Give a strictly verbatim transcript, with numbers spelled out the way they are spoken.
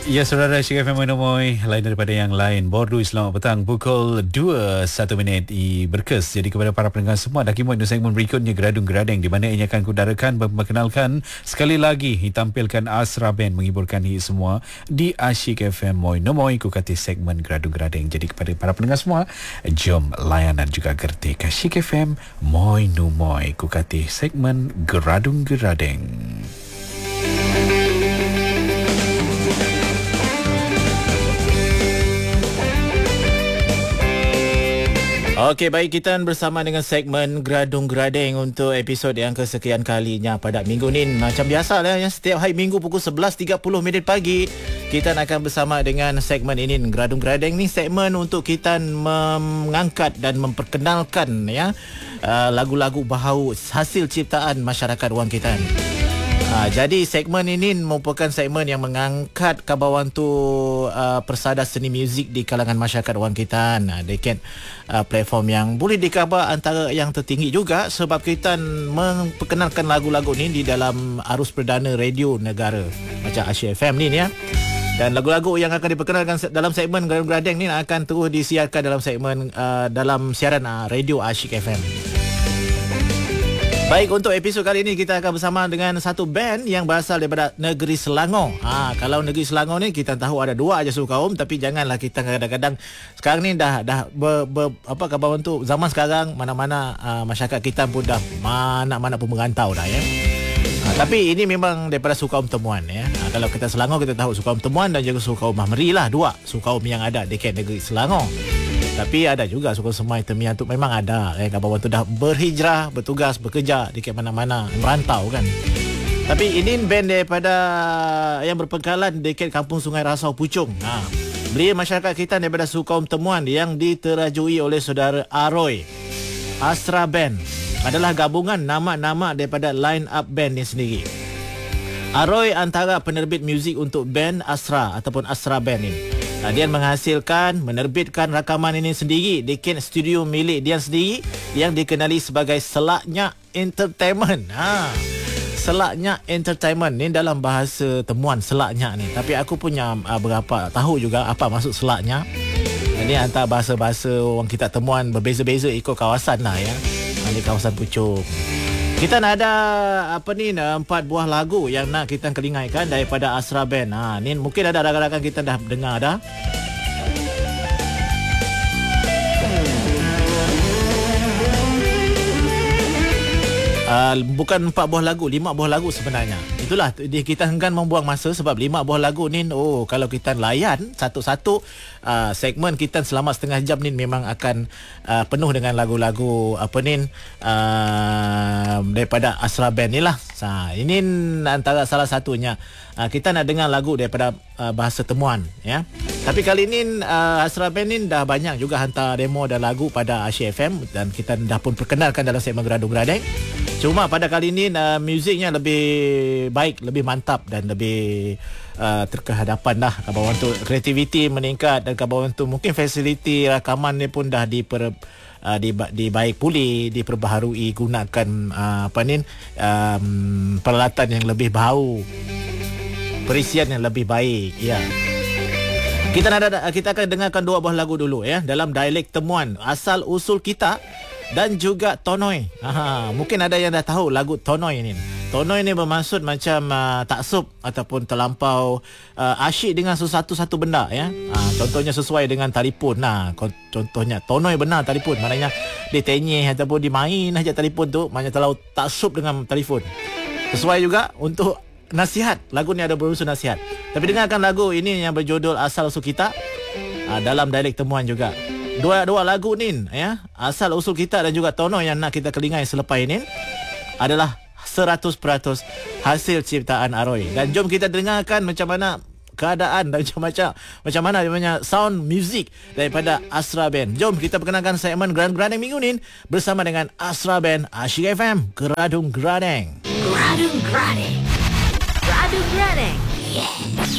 Ya, saudara, Asyik F M Moy, lain daripada yang lain. Bordu selamat petang pukul dua satu minit i berkes. Jadi kepada para pendengar semua, dah kimu untuk segmen berikutnya Geradung Geradeng, di mana ini akan kudarakan memperkenalkan sekali lagi ditampilkan Asra Band mengiburkan hi semua di Asyik F M Moy Nomoy ku kati segmen Geradung Geradeng. Jadi kepada para pendengar semua, jom layanan juga gerti Asyik F M Moy Nomoy ku kati segmen Geradung Geradeng. Okey, baik, kita bersama dengan segmen Geradung Geradeng untuk episod yang kesekian kalinya pada minggu ni. Macam biasa lah ya, setiap hari minggu pukul sebelas tiga puluh minit pagi kita akan bersama dengan segmen ini, Geradung Geradeng ni segmen untuk kita mengangkat dan memperkenalkan ya lagu-lagu baharu hasil ciptaan masyarakat wang kita. Ha, jadi segmen ini merupakan segmen yang mengangkat kabawan tu uh, persada seni muzik di kalangan masyarakat wang kita. Nah, dekat uh, platform yang boleh dikabar antara yang tertinggi juga, sebab kita memperkenalkan lagu-lagu ni di dalam arus perdana radio negara macam Asyik F M ni ya. Dan lagu-lagu yang akan diperkenalkan dalam segmen Geradung Geradeng ni akan terus disiarkan dalam segmen uh, dalam siaran uh, radio Asyik F M. Baik, untuk episod kali ini kita akan bersama dengan satu band yang berasal daripada negeri Selangor. Ha, kalau negeri Selangor ni kita tahu ada dua aja suku kaum, tapi janganlah kita kadang-kadang sekarang ni dah dah ber, ber, apa kabar tu zaman sekarang mana-mana uh, masyarakat kita pun dah mana-mana pun merantau dah ya. Ha, tapi ini memang daripada suku kaum Temuan ya. Ha, kalau kita Selangor kita tahu suku kaum Temuan dan juga suku kaum Mahmeri lah, dua suku kaum yang ada di negeri Selangor. Tapi ada juga suku Semai Temian tu memang ada eh, kawan tu dah berhijrah, bertugas, bekerja di mana-mana, merantau kan. Tapi ini band daripada yang berpengkalan dekat kampung Sungai Rasau Puchong. Ha. Beliau masyarakat kita daripada suku kaum Temuan yang diterajui oleh saudara Aroy. Asra Band adalah gabungan nama-nama daripada line up band ni sendiri. Aroy antara penerbit muzik untuk band Asra ataupun Asra Band ini. Dia menghasilkan, menerbitkan rakaman ini sendiri di studio milik dia sendiri yang dikenali sebagai Selaknya Entertainment. Ha. Selaknya Entertainment ni dalam bahasa Temuan, Selaknya ni. Tapi aku punya uh, berapa tahu juga apa maksud Selaknya. Ini antara bahasa-bahasa orang kita Temuan, berbeza-beza ikut kawasan lah ya. Di kawasan Puchong. Kita nak ada apa ni empat buah lagu yang nak kita kelingaikan daripada Asra Band. Ha, ni mungkin ada rakan-rakan kita dah dengar dah. Uh, bukan empat buah lagu, lima buah lagu sebenarnya. Itulah kita enggan membuang masa sebab lima buah lagu ni, oh kalau kita layan satu-satu uh, segmen kita selama setengah jam ni memang akan uh, penuh dengan lagu-lagu apa ni uh, daripada Asra Band ni lah. Nah, ini antara salah satunya. Uh, kita nak dengar lagu daripada uh, bahasa Temuan ya. Tapi kali ini uh, Asra Band ni dah banyak juga hantar demo dan lagu pada Asyik F M dan kita dah pun perkenalkan dalam segmen Geradung Geradeng. Cuma pada kali ini uh, muziknya lebih baik, lebih mantap dan lebih uh, terkehadapan dah. Kawan tu kreativiti meningkat dan kawan tu mungkin fasiliti rakaman ni pun dah diper uh, di dibaik pulih, diperbaharui, gunakan uh, apa ni um, peralatan yang lebih baru, perisian yang lebih baik ya. Kita ada kita akan dengarkan dua buah lagu dulu ya dalam dialek Temuan, asal usul kita dan juga Tonoi. Aha, mungkin ada yang dah tahu lagu Tonoi ni. Tonoi ni bermaksud macam uh, taksub ataupun terlampau uh, asyik dengan sesuatu-satu benda ya. Uh, contohnya sesuai dengan telefon. Nah, contohnya Tonoi benar telefon, maknanya dia tenyeh ataupun dia main aja telefon tu, maknanya terlalu taksub dengan telefon. Sesuai juga untuk nasihat. Lagu ni ada berunsur nasihat. Tapi dengarkan lagu ini yang berjudul Asal Usul Kita uh, dalam dialek Temuan juga. Dua-dua lagu ni ya, Asal Usul Kita dan juga Tono yang nak kita kelingai selepas ini adalah seratus peratus hasil ciptaan Aroy. Dan jom kita dengarkan macam mana keadaan dan macam macam mana dia punya sound music daripada Asra Band. Jom kita perkenalkan segmen Geradung Geradeng minggu ni bersama dengan Asra Band Asyik F M Geradung Geradeng. Geradung Geradeng. Geradung Geradeng. Yeah.